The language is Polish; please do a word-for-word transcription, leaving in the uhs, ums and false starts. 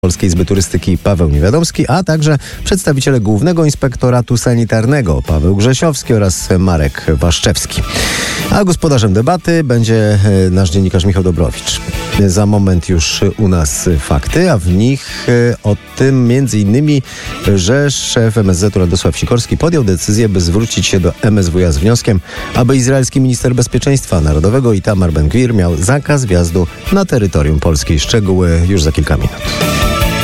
Polskiej Izby Turystyki Paweł Niewiadomski, a także przedstawiciele Głównego Inspektoratu Sanitarnego Paweł Grzesiowski oraz Marek Waszczewski. A gospodarzem debaty będzie nasz dziennikarz Michał Dobrowicz. Za moment już u nas fakty, a w nich o tym między innymi, że szef M S Z-u Radosław Sikorski podjął decyzję, by zwrócić się do M S W iA z wnioskiem, aby izraelski minister bezpieczeństwa narodowego Itamar Ben-Gvir miał zakaz wjazdu na terytorium Polski. Szczegóły już za kilka minut.